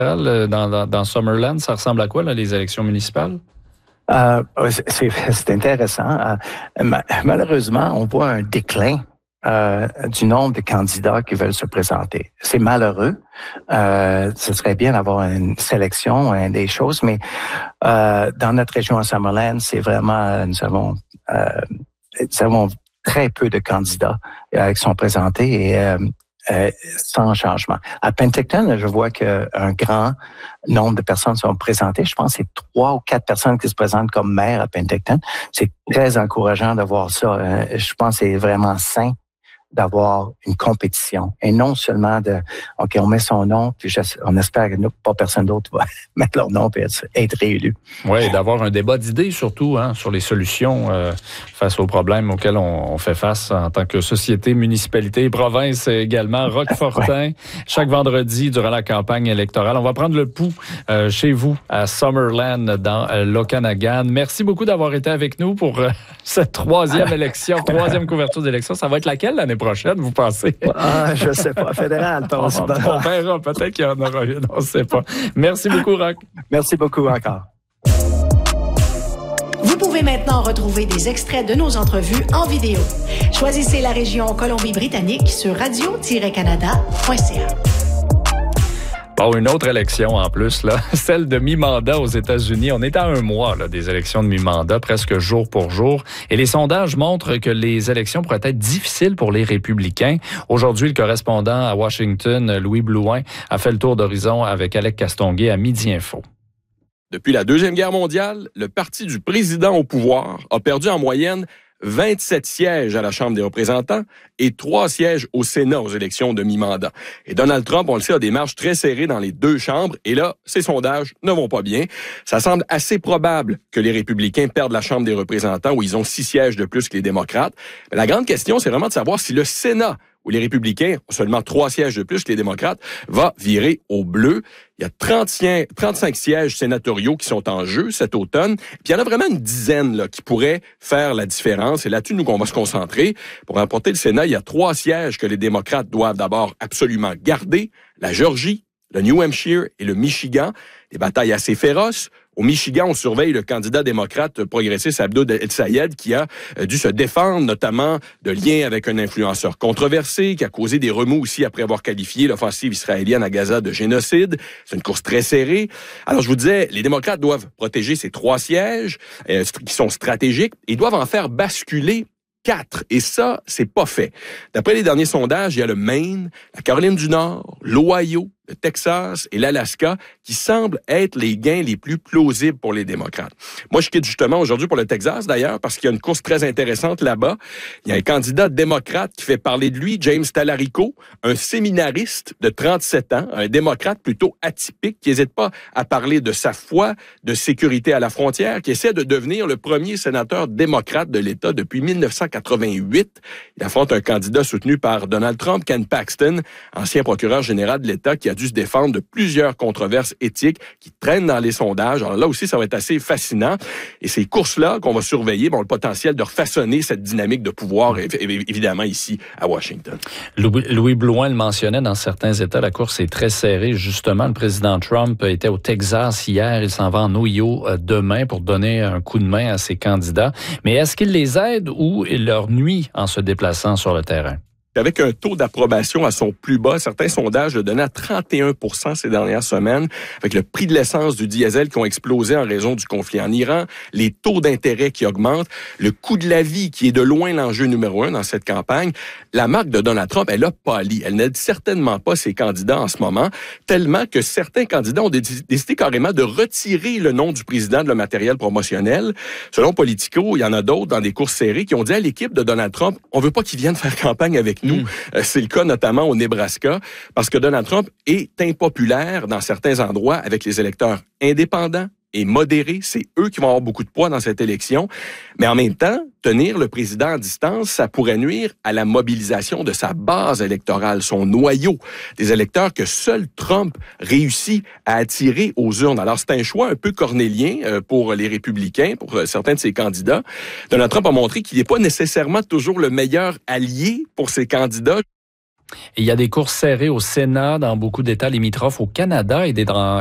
dans Summerland, ça ressemble à quoi, là, les élections municipales? C'est intéressant. Malheureusement, on voit un déclin du nombre de candidats qui veulent se présenter. C'est malheureux. Ce serait bien d'avoir une sélection, des choses, mais dans notre région à Summerland, c'est vraiment, nous avons très peu de candidats qui sont présentés et sans changement. À Penticton, je vois qu'un grand nombre de personnes sont présentées. Je pense que c'est 3 ou 4 personnes qui se présentent comme maire à Penticton. C'est très encourageant de voir ça. Je pense que c'est vraiment sain d'avoir une compétition et non seulement OK, on met son nom, puis on espère que pas personne d'autre va mettre leur nom et être réélu. Oui, d'avoir un débat d'idées surtout sur les solutions face aux problèmes auxquels on fait face en tant que société, municipalité, province également. Roch Fortin, chaque vendredi durant la campagne électorale. On va prendre le pouls chez vous à Summerland dans l'Okanagan. Merci beaucoup d'avoir été avec nous pour cette troisième couverture d'élection. Ça va être laquelle l'année prochaine, vous pensez? Je ne sais pas. Fédéral, on verra. Peut-être qu'il y en aura une. On ne sait pas. Merci beaucoup, Roch. Merci beaucoup encore. Vous pouvez maintenant retrouver des extraits de nos entrevues en vidéo. Choisissez la région Colombie-Britannique sur radio-canada.ca. Bon, une autre élection en plus, là, celle de mi-mandat aux États-Unis. On est à un mois là, des élections de mi-mandat, presque jour pour jour. Et les sondages montrent que les élections pourraient être difficiles pour les républicains. Aujourd'hui, le correspondant à Washington, Louis Blouin, a fait le tour d'horizon avec Alec Castonguay à Midi Info. Depuis la Deuxième Guerre mondiale, le parti du président au pouvoir a perdu en moyenne 27 sièges à la Chambre des représentants et 3 sièges au Sénat aux élections de mi-mandat. Et Donald Trump, on le sait, a des marges très serrées dans les 2 chambres. Et là, ces sondages ne vont pas bien. Ça semble assez probable que les républicains perdent la Chambre des représentants où ils ont 6 sièges de plus que les démocrates. Mais la grande question, c'est vraiment de savoir si le Sénat, où les républicains ont seulement 3 sièges de plus que les démocrates, va virer au bleu. Il y a 35 sièges sénatoriaux qui sont en jeu cet automne. Puis il y en a vraiment une dizaine là, qui pourraient faire la différence. Et là-dessus, nous, qu'on va se concentrer. Pour remporter le Sénat, il y a 3 sièges que les démocrates doivent d'abord absolument garder. La Géorgie, le New Hampshire et le Michigan. Des batailles assez féroces. Au Michigan, on surveille le candidat démocrate progressiste Abdo El-Sayed qui a dû se défendre notamment de liens avec un influenceur controversé qui a causé des remous aussi après avoir qualifié l'offensive israélienne à Gaza de génocide. C'est une course très serrée. Alors, je vous disais, les démocrates doivent protéger ces 3 sièges qui sont stratégiques et doivent en faire basculer 4. Et ça, c'est pas fait. D'après les derniers sondages, il y a le Maine, la Caroline du Nord, l'Ohio, le Texas et l'Alaska qui semblent être les gains les plus plausibles pour les démocrates. Moi, je quitte justement aujourd'hui pour le Texas, d'ailleurs, parce qu'il y a une course très intéressante là-bas. Il y a un candidat démocrate qui fait parler de lui, James Talarico, un séminariste de 37 ans, un démocrate plutôt atypique, qui n'hésite pas à parler de sa foi, de sécurité à la frontière, qui essaie de devenir le premier sénateur démocrate de l'État depuis 1988. Il affronte un candidat soutenu par Donald Trump, Ken Paxton, ancien procureur général de l'État, qui a dû se défendre de plusieurs controverses éthiques qui traînent dans les sondages. Alors là aussi, ça va être assez fascinant. Et ces courses-là qu'on va surveiller ont le potentiel de refaçonner cette dynamique de pouvoir, évidemment, ici à Washington. Louis Blouin le mentionnait, dans certains États, la course est très serrée. Justement, le président Trump était au Texas hier. Il s'en va en Ohio demain pour donner un coup de main à ses candidats. Mais est-ce qu'il les aide ou il leur nuit en se déplaçant sur le terrain? Avec un taux d'approbation à son plus bas, certains sondages le donnaient à 31% ces dernières semaines, avec le prix de l'essence, du diesel qui ont explosé en raison du conflit en Iran, les taux d'intérêt qui augmentent, le coût de la vie qui est de loin l'enjeu numéro 1 dans cette campagne. La marque de Donald Trump, elle a pâli. Elle n'aide certainement pas ses candidats en ce moment, tellement que certains candidats ont décidé carrément de retirer le nom du président de le matériel promotionnel. Selon Politico, il y en a d'autres dans des courses serrées qui ont dit à l'équipe de Donald Trump, on veut pas qu'il vienne faire campagne avec nous. C'est le cas notamment au Nebraska, parce que Donald Trump est impopulaire dans certains endroits avec les électeurs indépendants et modérés. C'est eux qui vont avoir beaucoup de poids dans cette élection. Mais en même temps, tenir le président à distance, ça pourrait nuire à la mobilisation de sa base électorale, son noyau, des électeurs que seul Trump réussit à attirer aux urnes. Alors, c'est un choix un peu cornélien pour les républicains, pour certains de ses candidats. Donald Trump a montré qu'il n'est pas nécessairement toujours le meilleur allié pour ses candidats. Et il y a des courses serrées au Sénat dans beaucoup d'États limitrophes au Canada et